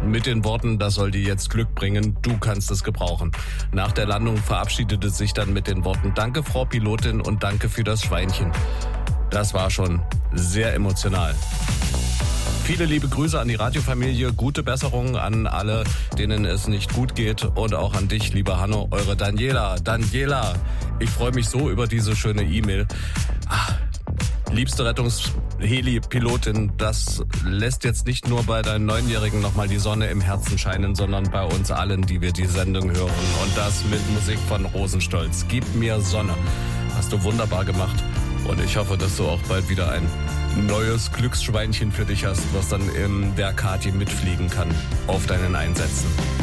Mit den Worten, das soll dir jetzt Glück bringen, du kannst es gebrauchen. Nach der Landung verabschiedete sich dann mit den Worten, danke Frau Pilotin und danke für das Schweinchen. Das war schon sehr emotional. Viele liebe Grüße an die Radiofamilie, gute Besserung an alle, denen es nicht gut geht und auch an dich, liebe Hanno, eure Daniela. Daniela, ich freue mich so über diese schöne E-Mail. Liebste Rettungsheli-Pilotin, das lässt jetzt nicht nur bei deinen 9-Jährigen nochmal die Sonne im Herzen scheinen, sondern bei uns allen, die wir die Sendung hören. Und das mit Musik von Rosenstolz. Gib mir Sonne. Hast du wunderbar gemacht. Und ich hoffe, dass du auch bald wieder ein neues Glücksschweinchen für dich hast, was dann in der Kati mitfliegen kann auf deinen Einsätzen.